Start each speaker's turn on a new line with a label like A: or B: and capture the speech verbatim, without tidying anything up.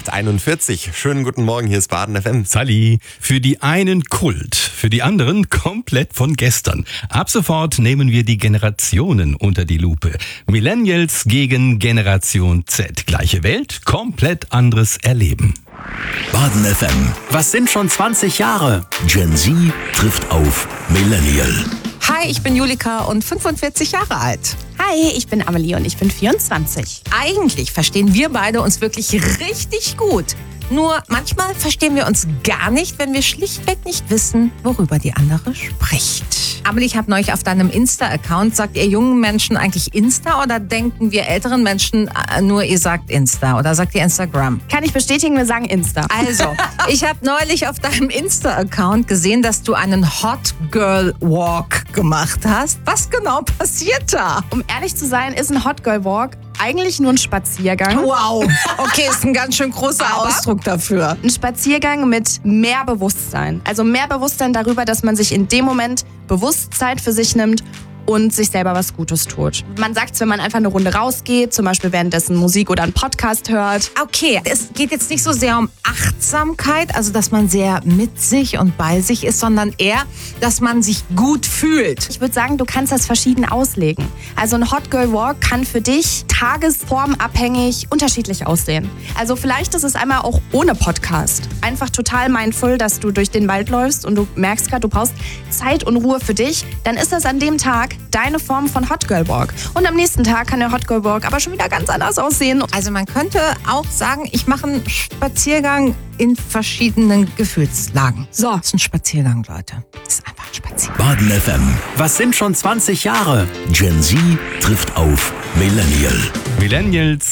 A: acht einundvierzig. Schönen guten Morgen, hier ist Baden F M.
B: Sally. Für die einen Kult, für die anderen komplett von gestern. Ab sofort nehmen wir die Generationen unter die Lupe. Millennials gegen Generation Z. Gleiche Welt, komplett anderes Erleben.
C: Baden F M. Was sind schon zwanzig Jahre? Gen Z trifft auf Millennial.
D: Hi, ich bin Julika und fünfundvierzig Jahre alt.
E: Hi, ich bin Amelie und ich bin vierundzwanzig.
D: Eigentlich verstehen wir beide uns wirklich richtig gut. Nur manchmal verstehen wir uns gar nicht, wenn wir schlichtweg nicht wissen, worüber die andere spricht. Amelie, ich habe neulich auf deinem Insta-Account, sagt ihr jungen Menschen eigentlich Insta oder denken wir älteren Menschen nur, ihr sagt Insta oder sagt ihr Instagram?
E: Kann ich bestätigen, wir sagen Insta.
D: Also, ich habe neulich auf deinem Insta-Account gesehen, dass du einen Hot Girl Walk gemacht hast. Was genau passiert da?
E: Um ehrlich zu sein, ist ein Hot Girl Walk eigentlich nur ein Spaziergang.
D: Wow, okay, ist ein ganz schön großer
E: Aber
D: Ausdruck dafür.
E: Ein Spaziergang mit mehr Bewusstsein. Also mehr Bewusstsein darüber, dass man sich in dem Moment bewusst Zeit für sich nimmt und sich selber was Gutes tut. Man sagt es, wenn man einfach eine Runde rausgeht, zum Beispiel währenddessen Musik oder einen Podcast hört.
D: Okay, es geht jetzt nicht so sehr um Achtsamkeit, also dass man sehr mit sich und bei sich ist, sondern eher, dass man sich gut fühlt.
E: Ich würde sagen, du kannst das verschieden auslegen. Also ein Hot Girl Walk kann für dich tagesformabhängig unterschiedlich aussehen. Also vielleicht ist es einmal auch ohne Podcast. Einfach total mindful, dass du durch den Wald läufst und du merkst gerade, du brauchst Zeit und Ruhe für dich. Dann ist das an dem Tag deine Form von Hot Girl Walk. Und am nächsten Tag kann der Hot Girl Walk aber schon wieder ganz anders aussehen.
D: Also man könnte auch sagen, ich mache einen Spaziergang in verschiedenen Gefühlslagen. So, das ist ein Spaziergang, Leute. Das ist einfach ein Spaziergang.
C: Baden F M. Was sind schon zwanzig Jahre? Gen Z trifft auf Millennial.
B: Millennials